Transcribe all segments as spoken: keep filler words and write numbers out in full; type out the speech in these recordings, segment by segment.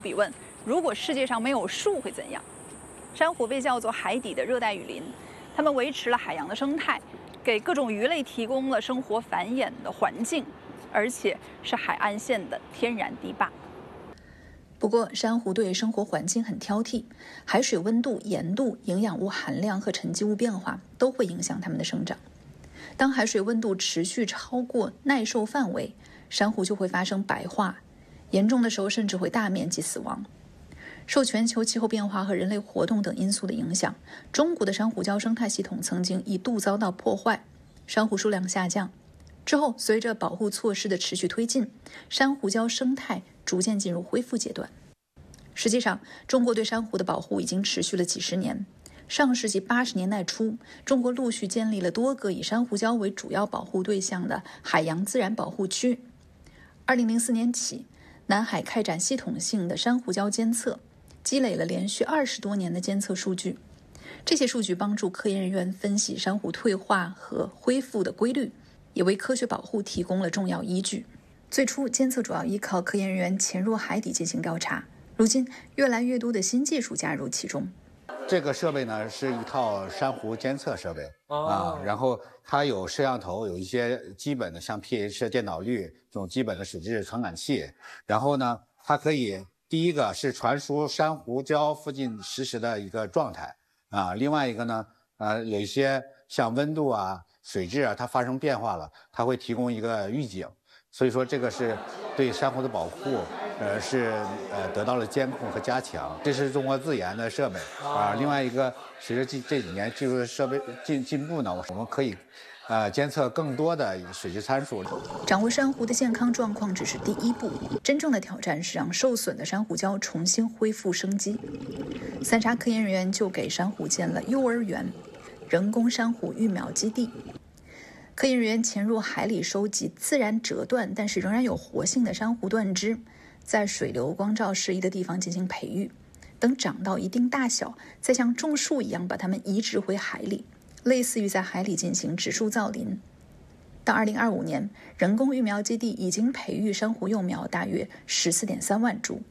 比问：如果世界上没有树会怎样？珊瑚被叫做海底的热带雨林，它们维持了海洋的生态，给各种鱼类提供了生活繁衍的环境，而且是海岸线的天然堤坝。不过，珊瑚对生活环境很挑剔，海水温度、盐度、营养物含量和沉积物变化都会影响它们的生长。当海水温度持续超过耐受范围，珊瑚就会发生白化，严重的时候甚至会大面积死亡。受全球气候变化和人类活动等因素的影响，中国的珊瑚礁生态系统曾经一度遭到破坏，珊瑚数量下降。之后，随着保护措施的持续推进，珊瑚礁生态逐渐进入恢复阶段。实际上，中国对珊瑚的保护已经持续了几十年。上世纪八十年代初，中国陆续建立了多个以珊瑚礁为主要保护对象的海洋自然保护区。二零零四年起，南海开展系统性的珊瑚礁监测，积累了连续二十多年的监测数据。这些数据帮助科研人员分析珊瑚退化和恢复的规律，也为科学保护提供了重要依据。最初，监测主要依靠科研人员潜入海底进行调查，如今越来越多的新技术加入其中。 这个设备呢是一套珊瑚监测设备、哦、啊，然后它有摄像头，有一些基本的像 pH 电导率这种基本的水质传感器，然后呢，它可以第一个是传输珊瑚礁附近实时的一个状态啊，另外一个呢，呃，有一些像温度啊、水质啊，它发生变化了，它会提供一个预警，所以说这个是对珊瑚的保护。呃，是呃得到了监控和加强，这是中国自研的设备啊。另外一个，随着这这几年技术设备进进步呢，我们可以呃监测更多的水质参数。 掌握珊瑚的健康状况只是第一步，真正的挑战是让受损的珊瑚礁重新恢复生机。三沙科研人员就给珊瑚建了幼儿园、人工珊瑚育苗基地。科研人员潜入海里收集自然折断但是仍然有活性的珊瑚断枝。在水流光照适宜的地方进行培育，等长到一定大小，再像种树一样把它们移植回海里，类似于在海里进行植树造林。到二零二五年，人工育苗基地已经培育珊瑚幼苗大约十四点三万株。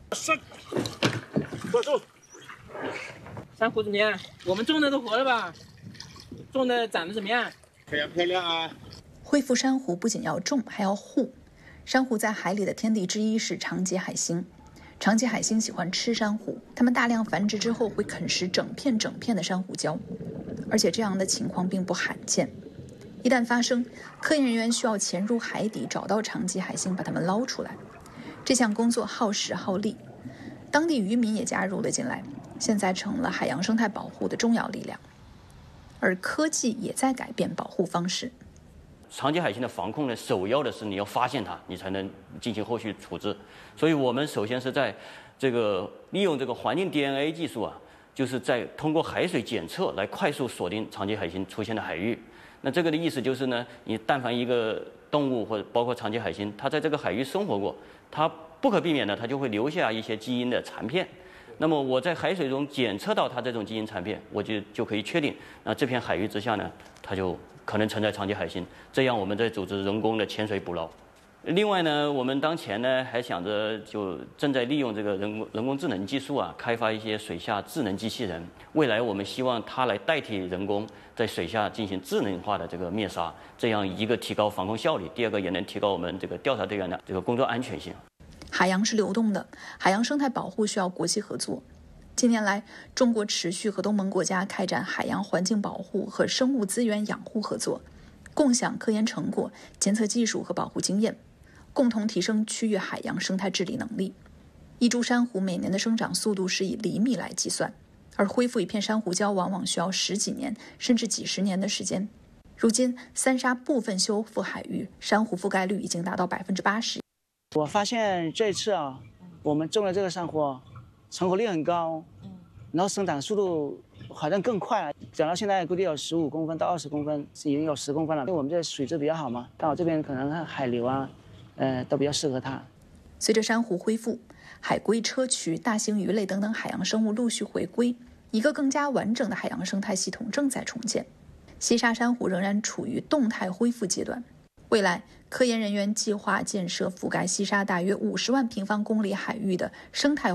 坐住！珊瑚怎么样？我们种的都活了吧？种的长得怎么样？ 非常漂亮啊！ 恢复珊瑚不仅要种，还要护。珊瑚在海里的天敌之一是长节海星，长节海星喜欢吃珊瑚，它们大量繁殖之后会啃食整片整片的珊瑚礁，而且这样的情况并不罕见。一旦发生，科研人员需要潜入海底找到长节海星，把它们捞出来。这项工作耗时耗力，当地渔民也加入了进来，现在成了海洋生态保护的重要力量。而科技也在改变保护方式。 长节海星的防控呢，首要的是你要发现它，你才能进行后续处置。所以我们首先是在这个利用这个环境 D N A 技术啊，就是在通过海水检测来快速锁定长节海星出现的海域。那这个的意思就是呢，你但凡一个动物或者包括长节海星，它在这个海域生活过，它不可避免的它就会留下一些基因的残片。那么我在海水中检测到它这种基因残片，我就就可以确定，那这片海域之下呢，它就可能存在长节海星，这样我们在组织人工的潜水捕捞。另外呢，我们当前呢还想着就正在利用这个人工人工智能技术啊，开发一些水下智能机器人。未来我们希望它来代替人工在水下进行智能化的这个灭杀，这样一个提高防控效率，第二个也能提高我们这个调查队员的这个工作安全性。 海洋是流动的，海洋生态保护需要国际合作。近年来，中国持续和东盟国家开展海洋环境保护和生物资源养护合作，共享科研成果、监测技术和保护经验，共同提升区域海洋生态治理能力。一株珊瑚每年的生长速度是以厘米来计算，而恢复一片珊瑚礁往往需要十几年甚至几十年的时间。如今，三沙部分修复海域珊瑚覆盖率已经达到百分之八十。 我发现这次啊，我们种的这个珊瑚成活率很高，然后生长速度好像更快了，长到现在估计有十五公分到二十公分，已经有十公分了。因为我们这水质比较好嘛，到这边可能海流啊，呃，都比较适合它。 随着珊瑚恢复，海龟、砗磲、大型鱼类等等海洋生物陆续回归，一个更加完整的海洋生态系统正在重建。西沙珊瑚仍然处于动态恢复阶段。 未来，科研人员计划建设覆盖西沙大约五十万平方公里海域的生态